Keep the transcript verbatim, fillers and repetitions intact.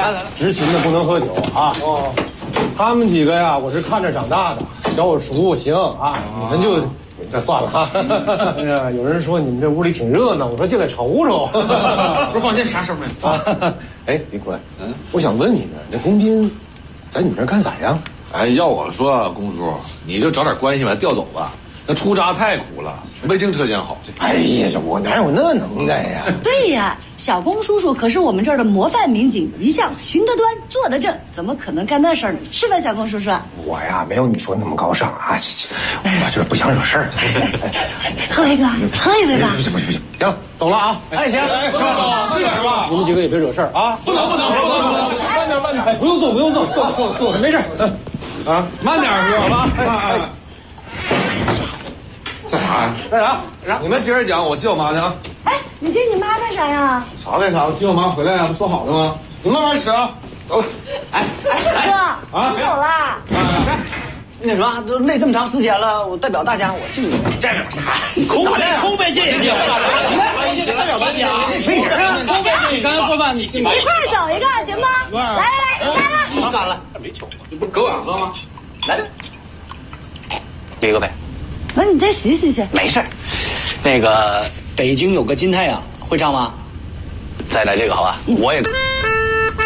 来来来， 执勤的不能喝酒啊。哦，他们几个呀，我是看着长大的，小我叔行啊，你们就。这算了哈，哎呀，有人说你们这屋里挺热闹，我说进来瞅瞅。 不是放心，啥事没有啊？哎，李坤，嗯，我想问你呢，那龚斌在你们这儿干咋样？ 哎，要我说，龚叔，你就找点关系把他调走吧。那出闸太苦了，未经车间好。 哎呀，这我哪有那能耐呀？ 对呀，小龚叔叔可是我们这儿的模范民警，一向行得端，坐得正，怎么可能干那事儿呢？是吧，小龚叔叔？ 我呀，没有你说那么高尚啊，我就是不想惹事儿。 喝一个，喝一杯吧。 不行不行不行，行，走了啊！ 哎，行，是吧？是吧？ 你们几个也别惹事儿啊！ 不能不能不能不能，慢点慢点， 哎，不用坐不用坐，坐坐坐，没事。啊， 慢点是吧？ 好吧。哎。 干啥呀？ 干啥？干啥？你们接着讲，我接我妈去啊。 哎，你接你妈干啥呀？ 啥干啥？接我妈回来呀，不说好了吗？你慢慢吃啊。走了。 哎哎，哥，啊，你走啦？ 那什么，都累这么长时间了，我代表大家，我敬你。 代表啥？空杯空杯敬你，代表大家。 吹人啊！ 空杯敬你，刚才做饭你辛苦。 一块走一个行吗？来来来，来了。 干了， 没酒，你不是给我喝吗？ 来吧，别个呗。 那你再洗洗去。 没事儿，那个北京有个金太阳，会唱吗？再来这个好吧？我也。